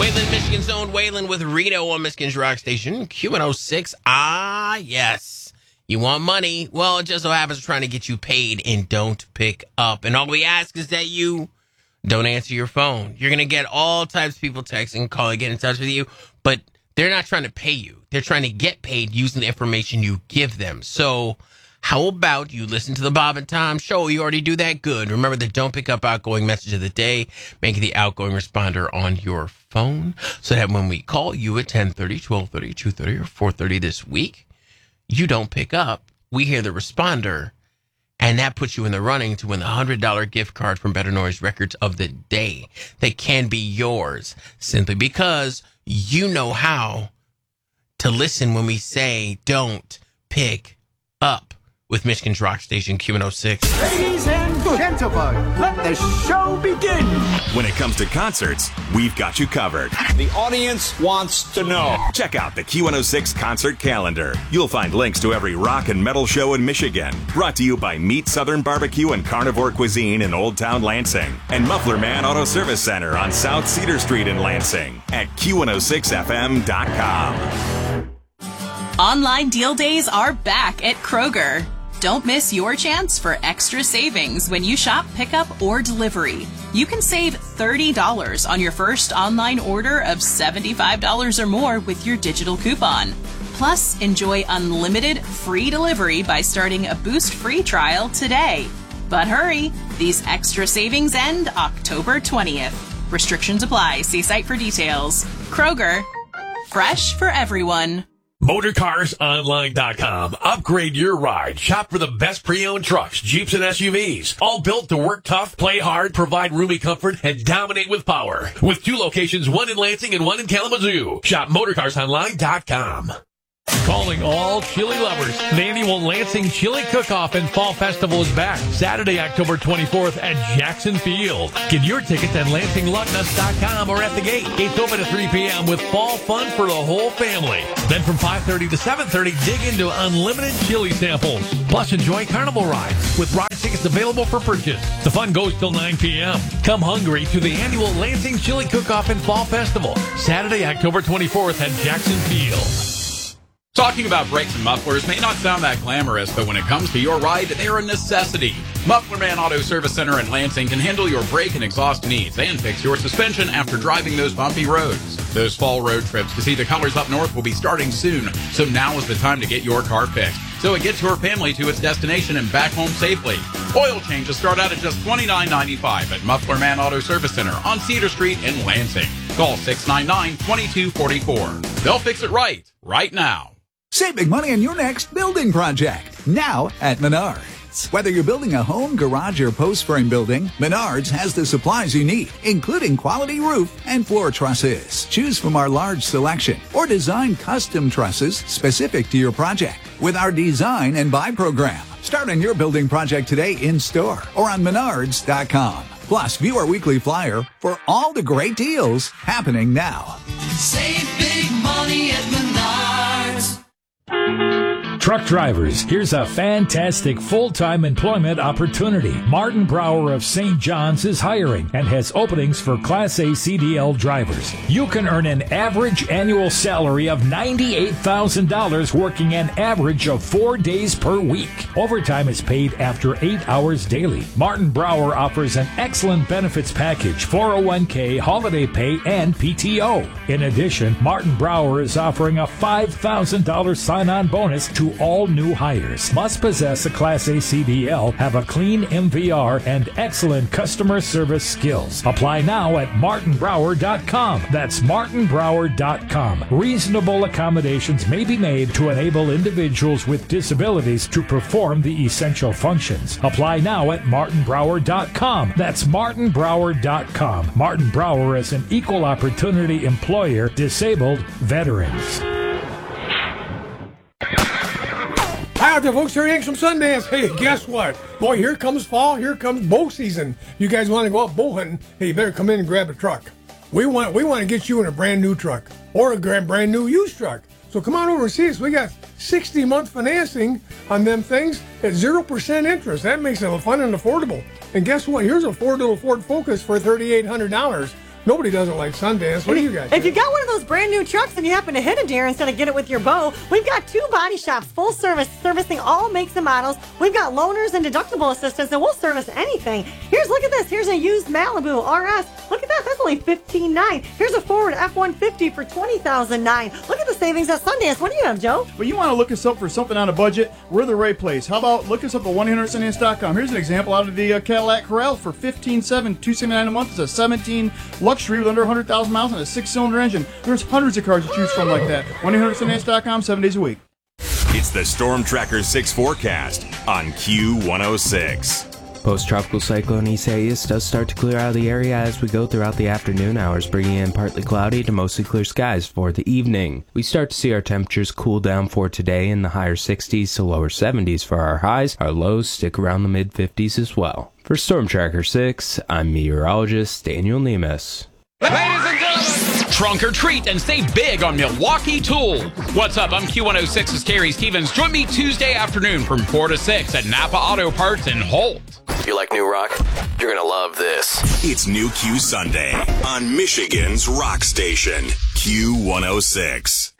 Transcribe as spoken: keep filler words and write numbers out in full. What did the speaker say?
Wayland, Michigan's own Wayland with Rito on Michigan's Rock Station, Q one oh six. Ah, yes. You want money? Well, it just so happens we're trying to get you paid and don't pick up. And all we ask is that you don't answer your phone. You're going to get all types of people texting, calling, get in touch with you, but they're not trying to pay you. They're trying to get paid using the information you give them. So how about you listen to the Bob and Tom Show? You already do that. Good. Remember the don't pick up outgoing message of the day. Make the outgoing responder on your phone so that when we call you at ten thirty, twelve thirty, two thirty, or four thirty this week, you don't pick up. We hear the responder, and that puts you in the running to win the one hundred dollars gift card from Better Noise Records of the day. They can be yours simply because you know how to listen when we say don't pick up. With Michigan's Rock Station, Q one oh six. Ladies and gentlemen, let the show begin. When it comes to concerts, we've got you covered. The audience wants to know. Check out the Q one oh six concert calendar. You'll find links to every rock and metal show in Michigan. Brought to you by Meat Southern Barbecue and Carnivore Cuisine in Old Town Lansing. And Muffler Man Auto Service Center on South Cedar Street in Lansing at Q one oh six F M dot com. Online deal days are back at Kroger. Don't miss your chance for extra savings when you shop pickup or delivery. You can save thirty dollars on your first online order of seventy-five dollars or more with your digital coupon. Plus, enjoy unlimited free delivery by starting a Boost free trial today. But hurry, these extra savings end October twentieth. Restrictions apply. See site for details. Kroger, fresh for everyone. Motorcars Online dot com. Upgrade your ride. Shop for the best pre-owned trucks, Jeeps, and S U Vs. All built to work tough, play hard, provide roomy comfort, and dominate with power. With two locations, one in Lansing and one in Kalamazoo. Shop Motorcars Online dot com. Calling all chili lovers. The annual Lansing Chili Cook-Off and Fall Festival is back. Saturday, October twenty-fourth at Jackson Field. Get your tickets at Lansing Lucknuts dot com or at the gate. It's open at three p.m. with fall fun for the whole family. Then from five thirty to seven thirty, dig into unlimited chili samples. Plus, enjoy carnival rides with ride tickets available for purchase. The fun goes till nine p.m. Come hungry to the annual Lansing Chili Cook-Off and Fall Festival. Saturday, October twenty-fourth at Jackson Field. Talking about brakes and mufflers may not sound that glamorous, but when it comes to your ride, they're a necessity. Muffler Man Auto Service Center in Lansing can handle your brake and exhaust needs and fix your suspension after driving those bumpy roads. Those fall road trips to see the colors up north will be starting soon, so now is the time to get your car fixed, so it gets your family to its destination and back home safely. Oil changes start out at just twenty-nine ninety-five at Muffler Man Auto Service Center on Cedar Street in Lansing. Call six nine nine, two two four four. They'll fix it right, right now. Save big money on your next building project, now at Menards. Whether you're building a home, garage, or post frame building, Menards has the supplies you need, including quality roof and floor trusses. Choose from our large selection or design custom trusses specific to your project with our design and buy program. Start on your building project today in store or on Menards dot com. Plus, view our weekly flyer for all the great deals happening now. Save big money at Menards. Truck drivers, here's a fantastic full-time employment opportunity. Martin Brower of Saint John's is hiring and has openings for Class A C D L drivers. You can earn an average annual salary of ninety-eight thousand dollars working an average of four days per week. Overtime is paid after eight hours daily. Martin Brower offers an excellent benefits package, four oh one k, holiday pay, and P T O. In addition, Martin Brower is offering a five thousand dollars sign-on bonus to all new hires. Must possess a Class A C D L, have a clean M V R, and excellent customer service skills. Apply now at Martin Brower dot com. That's Martin Brower dot com. Reasonable accommodations may be made to enable individuals with disabilities to perform the essential functions. Apply now at Martin Brower dot com. That's Martin Brower dot com. Martin Brower is an equal opportunity employer, disabled veterans. Hi out there, folks. Here Hanks from Sundance. Hey, guess what? Boy, here comes fall. Here comes bow season. You guys want to go out bow hunting? Hey, you better come in and grab a truck. We want we want to get you in a brand new truck or a brand new used truck. So come on over and see us. We got sixty month financing on them things at zero percent interest. That makes it fun and affordable. And guess what? Here's a four-door Ford Focus for thirty-eight hundred dollars. Nobody doesn't like Sundance. What do you guys If do? you got one of those brand new trucks and you happen to hit a deer instead of get it with your bow, we've got two body shops, full service, servicing all makes and models. We've got loaners and deductible assistance, and we'll service anything. Here's, look at this. Here's a used Malibu R S. Look at that. That's only fifteen thousand nine hundred dollars. Here's a Ford F one fifty for twenty thousand nine hundred dollars. Look at the savings at Sundance. What do you have, Joe? Well, you want to look us up for something on a budget? We're the right place. How about look us up at one eight hundred sundance dot com. Here's an example out of the uh, Cadillac Corral for fifteen thousand seven hundred two hundred seventy-nine dollars a month. It's a seventeen luxury with under one hundred thousand miles and a six-cylinder engine. There's hundreds of cars to choose from like that. one eight hundred sundance dot com, seven days a week. It's the Storm Tracker six forecast on Q one oh six. Post-tropical cyclone Isaias does start to clear out of the area as we go throughout the afternoon hours, bringing in partly cloudy to mostly clear skies for the evening. We start to see our temperatures cool down for today in the higher sixties to lower seventies for our highs. Our lows stick around the mid-fifties as well. For Storm Tracker six, I'm meteorologist Daniel Nemes. Ladies and gentlemen, trunk or treat and save big on Milwaukee Tool. What's up? I'm Q one oh six's Terry Stevens. Join me Tuesday afternoon from four to six at Napa Auto Parts in Holt. You like new rock? You're gonna love this. It's New Q Sunday on Michigan's Rock Station, Q one oh six.